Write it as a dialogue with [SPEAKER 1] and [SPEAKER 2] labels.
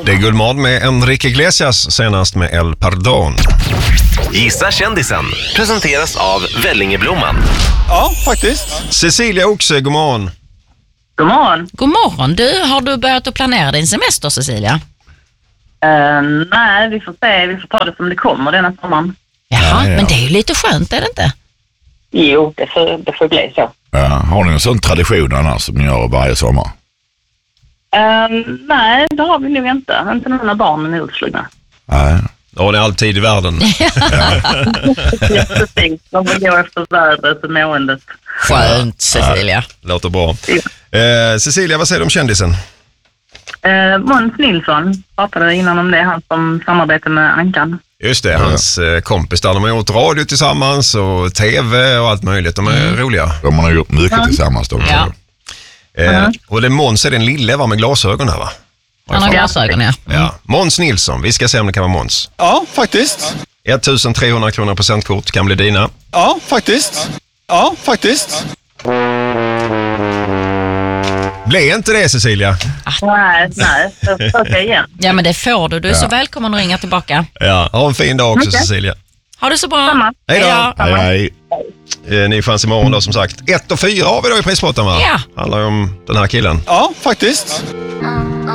[SPEAKER 1] Det är Guldmorgon med Enrique Iglesias, senast med El Pardon.
[SPEAKER 2] Gissa kändisen presenteras av Vellingeblomman.
[SPEAKER 3] Ja, faktiskt.
[SPEAKER 1] Cecilia Oxe, god morgon.
[SPEAKER 4] God morgon.
[SPEAKER 5] God morgon. Har du börjat att planera din semester, Cecilia?
[SPEAKER 4] Nej, vi får se. Vi får ta det som det kommer denna sommaren.
[SPEAKER 5] Jaha, men det är ju lite skönt, är det inte?
[SPEAKER 4] Jo, det får bli så.
[SPEAKER 6] Ja, har ni en sån tradition annars som ni gör varje sommar?
[SPEAKER 4] Nej, det har vi nog inte. Inte när barnen är utslugna.
[SPEAKER 6] Nej.
[SPEAKER 1] Ja, det är alltid i världen.
[SPEAKER 4] Precis. De får gå efter vädret och måendet.
[SPEAKER 5] Skönt, Cecilia.
[SPEAKER 1] Låter bra. Cecilia, vad säger du om kändisen?
[SPEAKER 4] Måns Nilsson pratade innan om det. Han som samarbetar med Ankan.
[SPEAKER 1] Just det, hans kompis där. De har gjort radio tillsammans och tv och allt möjligt. De är roliga.
[SPEAKER 6] De har gjort mycket tillsammans.
[SPEAKER 5] Ja.
[SPEAKER 1] Och det Måns är den lille, var med glasögon här, va?
[SPEAKER 5] Han har glasögon, ja.
[SPEAKER 1] Ja. Måns Nilsson, vi ska se om det kan vara Måns.
[SPEAKER 3] Ja, faktiskt.
[SPEAKER 1] 1300 kronor presentkort kan bli dina.
[SPEAKER 3] Ja, faktiskt. Ja, faktiskt.
[SPEAKER 1] Blir inte det, Cecilia?
[SPEAKER 4] Nej. Så försöker jag igen.
[SPEAKER 5] Ja, men det får du. Du är så välkommen att ringa tillbaka.
[SPEAKER 1] Ja, ha en fin dag också, Cecilia.
[SPEAKER 5] Ha det så bra.
[SPEAKER 4] Samma.
[SPEAKER 1] Hej då.
[SPEAKER 6] Hej.
[SPEAKER 1] Ni fanns imorgon då, som sagt. 1 och 4 har vi då i prispotten, va?
[SPEAKER 5] Ja.
[SPEAKER 1] Handlar ju om den här killen.
[SPEAKER 3] Ja, faktiskt.